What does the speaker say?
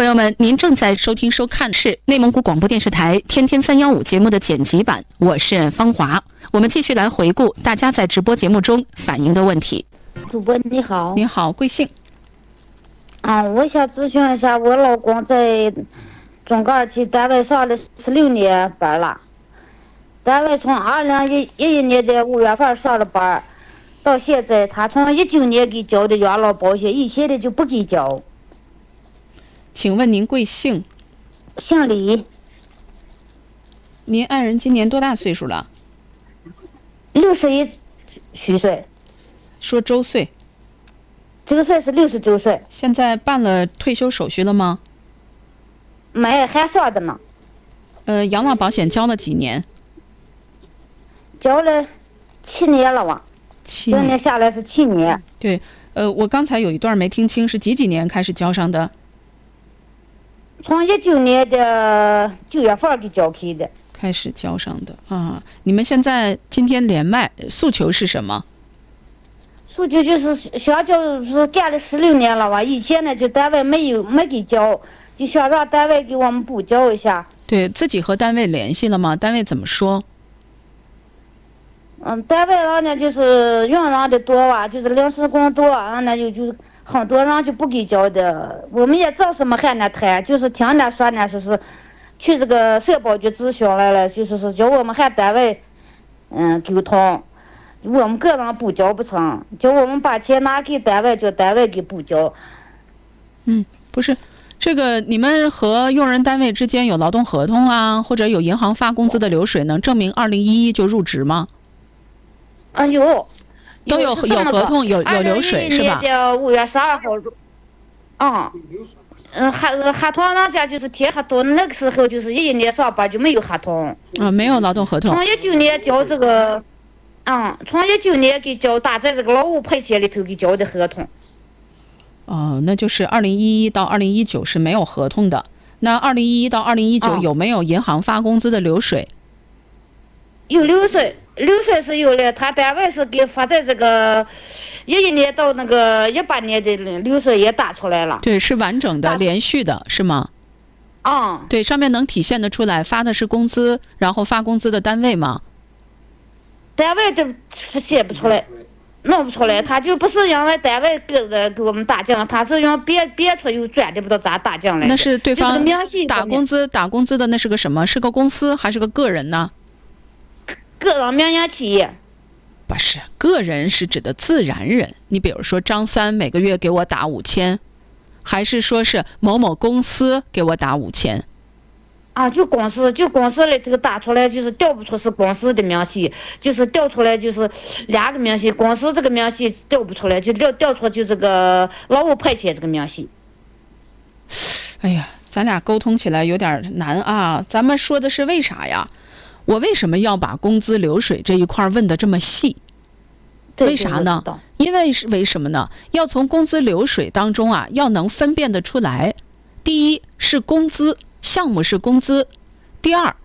朋友们，您正在收听收看的是内蒙古广播电视台天天315节目的剪辑版，我是方华。我们继续来回顾大家在直播节目中反映的问题。 主播你好。 你好，贵姓？ 我想咨询一下，我老公在中高二期单位上了16年班了，单位从2011年的5月份上了班，到现在他从19年给交的养老保险，以前的就不给交。 请问您贵姓？ 姓李。 您爱人今年多大岁数了 ？61虚岁。 说周岁。 这个岁是69岁。 现在办了退休手续了吗？ 没，还上的呢。 养老保险交了几年？ 交了7年了吧？今年下来是7年。 对，我刚才有一段没听清，是几年开始交上的？ 从19年的9月份给交开的。 开始交上的啊！你们现在今天连麦，诉求是什么？ 诉求就是想就是干了16年了吧，以前呢就单位没给交，就想让单位给我们补交一下。 对，自己和单位联系了吗？单位怎么说？ 单位上呢就是用人的多吧，就是临时工多，那就是很多人就不给交的。我们也找什么还那谈，就是听人说呢，说是去这个社保局咨询来了，就是叫我们和单位沟通，我们个人补交不成，叫我们把钱拿给单位，叫单位给补交。 不是，这个你们和用人单位之间有劳动合同啊，或者有银行发工资的流水，能证明2011就入职吗？ 有， 都有合同，有流水是吧？2011 年的5月12号，合同人家就是填合同，那个时候就是11年上班就没有合同。 没有劳动合同。 从19年交这个，从19年给交打在这个劳务赔钱里头给交的合同。 那就是2011到2019是没有合同的。那2011到2019有没有银行发工资的流水？ 有流水是有的，他单位是给发在这个11年到那个18年的流水也打出来了。 对，是完整的、连续的，是吗？对，上面能体现得出来发的是工资，然后发工资的单位吗？ 单位的是写不出来，弄不出来，他就不是因为单位给我们打进来，他是用别处又转的不知道咋打进来的。 那是对方就是打工资的，那是个什么？是个公司还是个个人呢？ 个人民营企业。 不是，个人是指的自然人。你比如说张三每个月给我打5000，还是说是某某公司给我打5000？ 就公司里头打出来，就是调不出是公司的明细，就是调出来就是2个明细，公司这个明细调不出来，就调出就这个劳务赔钱这个明细。 哎呀，咱俩沟通起来有点难啊。咱们说的是为啥呀？我为什么要把工资流水这一块问得这么细？为啥呢？因为是为什么呢？要从工资流水当中要能分辨得出来，第一是工资，项目是工资；第二